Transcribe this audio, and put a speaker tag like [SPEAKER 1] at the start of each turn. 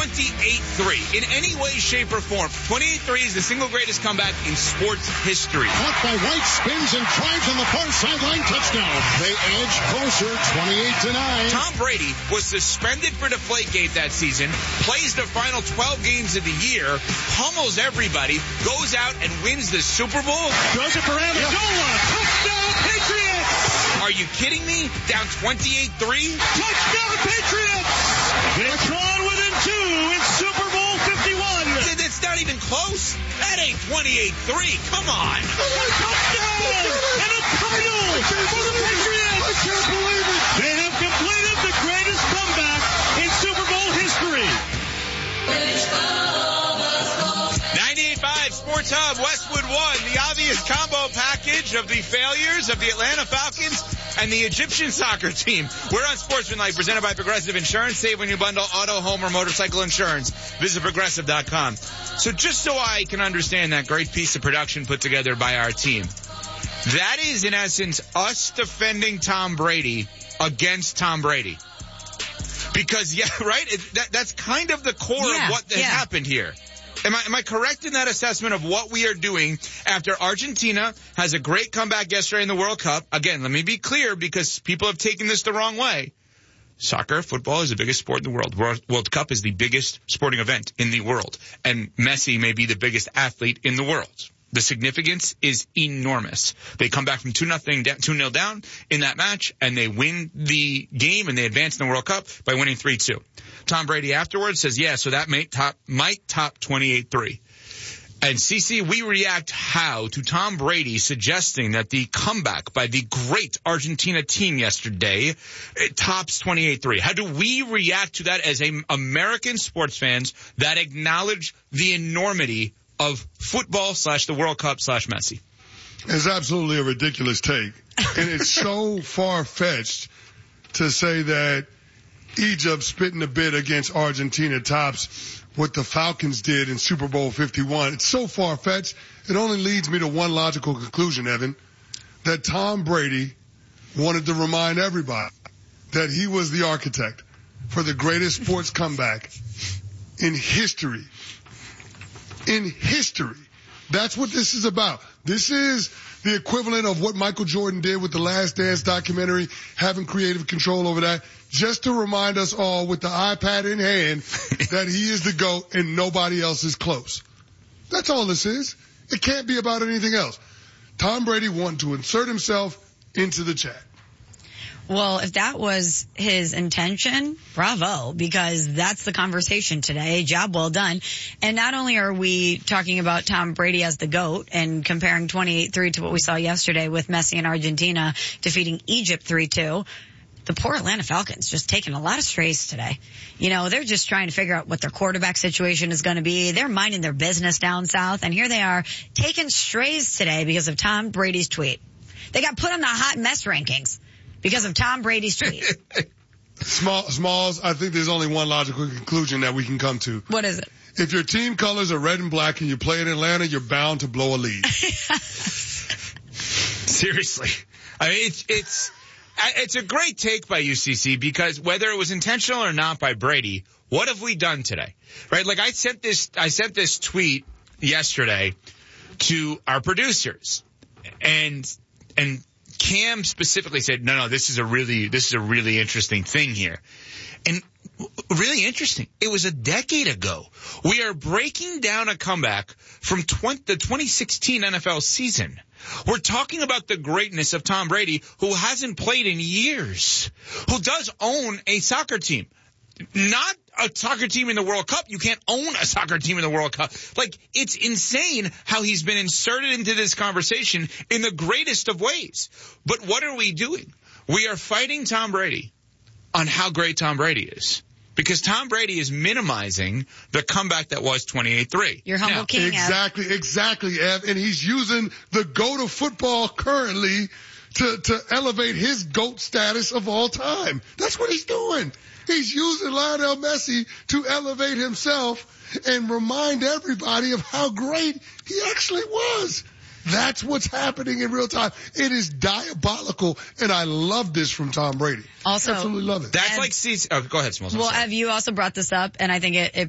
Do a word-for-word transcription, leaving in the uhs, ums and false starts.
[SPEAKER 1] twenty-eight three. In any way, shape, or form, twenty-eight three is the single greatest comeback in sports history.
[SPEAKER 2] Caught by White, spins and drives on the far sideline, touchdown. They edge closer, twenty-eight to nine.
[SPEAKER 1] Tom Brady was suspended for Deflategate that season, plays the final twelve games of the year, pummels everybody, goes out and wins the Super Bowl.
[SPEAKER 2] Throws it for Amendola. Touchdown, Patriots!
[SPEAKER 1] Are you kidding me? Down twenty-eight three?
[SPEAKER 2] Touchdown, Patriots! They're drawn within two in Super Bowl fifty-one.
[SPEAKER 1] It's not even close. That ain't twenty-eight three. Come on.
[SPEAKER 2] Touchdown! And a title for the Patriots! I can't believe it! They have completed the greatest comeback in Super Bowl history.
[SPEAKER 1] ninety-eight point five Sports Hub, Westwood One, the obvious combo package of the failures of the Atlanta Falcons and the Egyptian soccer team. We're on Sportsmanlike, presented by Progressive Insurance. Save when you bundle auto, home, or motorcycle insurance. Visit progressive dot com. So just so I can understand that great piece of production put together by our team, that is, in essence, us defending Tom Brady against Tom Brady. Because, yeah, right? It, that, that's kind of the core
[SPEAKER 3] yeah,
[SPEAKER 1] of what has
[SPEAKER 3] yeah.
[SPEAKER 1] happened here. Am I, am I correct in that assessment of what we are doing after Argentina has a great comeback yesterday in the World Cup? Again, let me be clear because people have taken this the wrong way. Soccer, football is the biggest sport in the world. World, World Cup is the biggest sporting event in the world. And Messi may be the biggest athlete in the world. The significance is enormous. They come back from two nothing, two nil down in that match, and they win the game, and they advance in the World Cup by winning three two. Tom Brady afterwards says, yeah, so that might top, might top twenty-eight three. And C C, we react how to Tom Brady suggesting that the comeback by the great Argentina team yesterday it tops twenty-eight three? How do we react to that as a American sports fans that acknowledge the enormity of football slash the World Cup slash Messi?
[SPEAKER 4] It's absolutely a ridiculous take. And it's so far-fetched to say that Egypt spitting a bit against Argentina tops what the Falcons did in Super Bowl fifty-one. It's so far-fetched, it only leads me to one logical conclusion, Evan, that Tom Brady wanted to remind everybody that he was the architect for the greatest sports comeback in history. In history. That's what this is about. This is the equivalent of what Michael Jordan did with the Last Dance documentary, having creative control over that, just to remind us all with the iPad in hand that he is the GOAT and nobody else is close. That's all this is. It can't be about anything else. Tom Brady wanted to insert himself into the chat.
[SPEAKER 3] Well, if that was his intention, bravo, because that's the conversation today. Job well done. And not only are we talking about Tom Brady as the GOAT and comparing twenty-eight three to what we saw yesterday with Messi and Argentina defeating Egypt three two, the poor Atlanta Falcons just taking a lot of strays today. You know, they're just trying to figure out what their quarterback situation is going to be. They're minding their business down south, and here they are taking strays today because of Tom Brady's tweet. They got put on the hot mess rankings because of Tom Brady's tweet.
[SPEAKER 4] Small, Smalls, I think there's only one logical conclusion that we can come to.
[SPEAKER 3] What is it?
[SPEAKER 4] If your team colors are red and black and you play in Atlanta, you're bound to blow a lead.
[SPEAKER 1] Seriously. I mean, it's, it's, it's a great take by U C C because whether it was intentional or not by Brady, what have we done today? Right? Like I sent this, I sent this tweet yesterday to our producers and, and, Cam specifically said, no, no, this is a really, this is a really interesting thing here. And really interesting. It was a decade ago. We are breaking down a comeback from twenty, the twenty sixteen N F L season. We're talking about the greatness of Tom Brady, who hasn't played in years, who does own a soccer team. Not a soccer team in the World Cup. You can't own a soccer team in the World Cup. Like, it's insane how he's been inserted into this conversation in the greatest of ways. But what are we doing? We are fighting Tom Brady on how great Tom Brady is. Because Tom Brady is minimizing the comeback that was twenty-eight three.
[SPEAKER 3] Your humble
[SPEAKER 1] now,
[SPEAKER 3] king,
[SPEAKER 4] Exactly,
[SPEAKER 3] Ev.
[SPEAKER 4] exactly, Ev. And he's using the GOAT of football currently to, to elevate his GOAT status of all time. That's what he's doing. He's using Lionel Messi to elevate himself and remind everybody of how great he actually was. That's what's happening in real time. It is diabolical, and I love this from Tom Brady.
[SPEAKER 3] Also,
[SPEAKER 4] absolutely love it.
[SPEAKER 1] That's
[SPEAKER 3] Ev,
[SPEAKER 1] like, oh, go ahead, Smalls.
[SPEAKER 3] Well, Ev, you also brought this up, and I think it, it